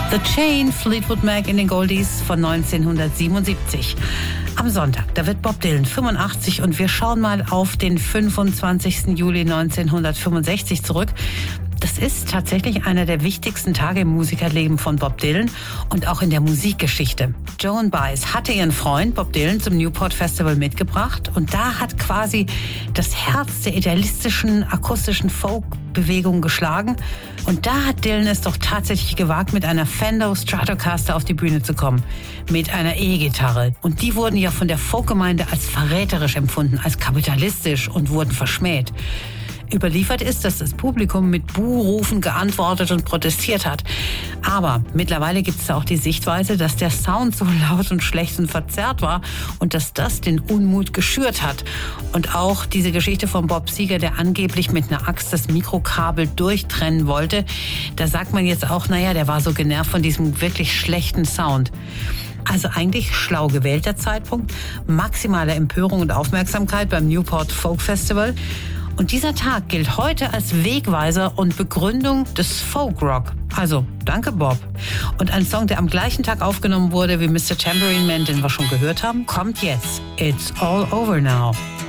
The Chain, Fleetwood Mac in den Goldies von 1977. Am Sonntag, da wird Bob Dylan 85 und wir schauen mal auf den 25. Juli 1965 zurück. Das ist tatsächlich einer der wichtigsten Tage im Musikerleben von Bob Dylan und auch in der Musikgeschichte. Joan Baez hatte ihren Freund Bob Dylan zum Newport Festival mitgebracht und da hat quasi das Herz der idealistischen, akustischen Folk-Bewegung geschlagen. Und da hat Dylan es doch tatsächlich gewagt, mit einer Fender Stratocaster auf die Bühne zu kommen. Mit einer E-Gitarre. Und die wurden ja von der Folkgemeinde als verräterisch empfunden, als kapitalistisch und wurden verschmäht. Überliefert ist, dass das Publikum mit Buhrufen geantwortet und protestiert hat. Aber mittlerweile gibt es auch die Sichtweise, dass der Sound so laut und schlecht und verzerrt war und dass das den Unmut geschürt hat. Und auch diese Geschichte von Bob Seger, der angeblich mit einer Axt das Mikrokabel durchtrennen wollte, da sagt man jetzt auch, naja, der war so genervt von diesem wirklich schlechten Sound. Also eigentlich schlau gewählter Zeitpunkt, maximale Empörung und Aufmerksamkeit beim Newport Folk Festival. Und dieser Tag gilt heute als Wegweiser und Begründung des Folk-Rock. Also, danke Bob. Und ein Song, der am gleichen Tag aufgenommen wurde wie Mr. Tambourine Man, den wir schon gehört haben, kommt jetzt. It's All Over Now.